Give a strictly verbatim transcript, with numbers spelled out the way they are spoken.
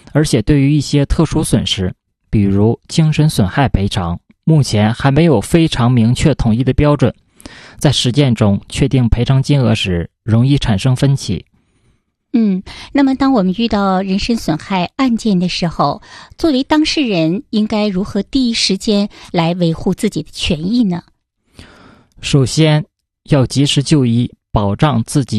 而且对于一些特殊损失，比如精神损害赔偿，目前还没有非常明确统一的标准，在实践中确定赔偿金额时容易产生分歧。 嗯，那么当我们遇到人身损害案件的时候，作为当事人应该如何第一时间来维护自己的权益呢？ 首先要及时就医，保障自己